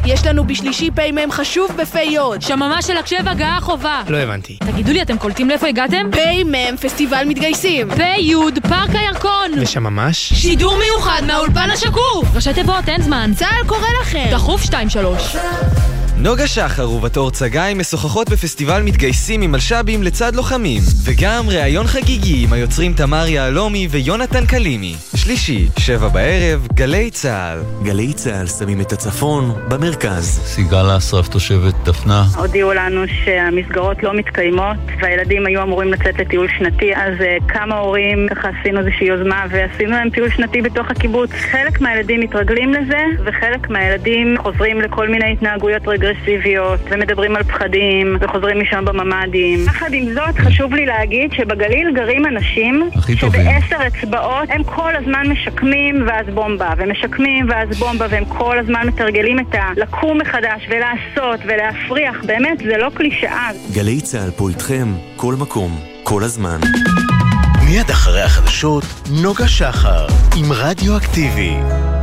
יש לנו בשלישי פי מם חשוב בפי יוד. שממה של הקשב הגעה חובה. לא הבנתי. תגידו לי, אתם קולטים לאיפה הגעתם? פי מם פסטיבל מתגייסים. פי יוד פארק הירקון. ושממש? שידור מיוחד מהאולפן השקוף. ראשי תיבות, אין זמן. צהל קורא לכם. דחוף 2-3. נוגה שחר ובתור צגאי משוחחות בפסטיבל מתגייסים עם מלשבים לצד לוחמים, וגם ראיון חגיגי עם היוצרים תמר יעלומי ויונתן קלימי. שלישי, 7 בערב, גלי צהל. גלי צהל שמים את הצפון במרכז. סיגל אסרף תושבת דפנה. הודיעו לנו שהמסגרות לא מתקיימות והילדים היו אמורים לצאת לטיול שנתי, אז כמה הורים ככה עשינו איזושהי יוזמה ועשינו להם טיול שנתי בתוך הקיבוץ. חלק מהילדים מתרגלים לזה וחלק מהילדים חוזרים לכל מיני התנהגויות רגרסיביות ומדברים על פחדים וחוזרים משם בממדים. יחד עם זאת חשוב לי להגיד שבגליל גרים אנשים שב10 אצבעות הם כל הזמן משקמים ואז בומבה ומשקמים ואז בומבה, והם כל הזמן מתרגלים את לקום מחדש ולעשות ולהפריח. באמת זה לא קלישאה. גלי צהל פה איתכם כל מקום, כל הזמן. מיד אחרי החדשות נוגה שחר עם רדיו אקטיבי.